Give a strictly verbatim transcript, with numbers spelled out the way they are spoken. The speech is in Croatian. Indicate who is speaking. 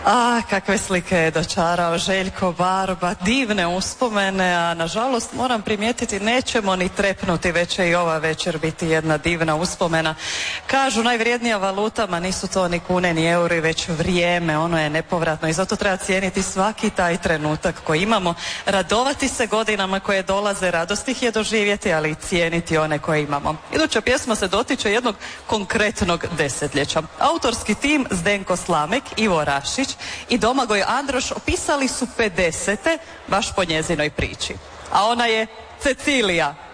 Speaker 1: A, kakve slike je dočarao Željko Barba, divne uspomene, a nažalost moram primijetiti nećemo ni trepnuti, već će i ova večer biti jedna divna uspomena. Kažu najvrijednija valuta, ma nisu to ni kune ni euri, već vrijeme, ono je nepovratno i zato treba cijeniti svaki taj trenutak koji imamo, radovati se godinama koje dolaze, radost ih je doživjeti, ali i cijeniti one koje imamo. Iduća pjesma se dotiče jednog konkretnog desetljeća. Autorski tim Zdenko Slamek, Ivo Rašić i Domagoj Androš opisali su pedesete baš po njezinoj priči. A ona je Cecilija.